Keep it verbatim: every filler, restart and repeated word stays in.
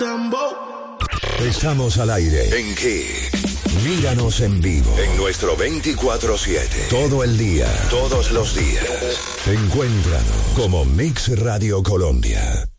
Estamos al aire en Kick. Míranos en vivo en nuestro veinticuatro siete. Todo el día, todos los días. Encuéntranos como Mix Radio Colombia.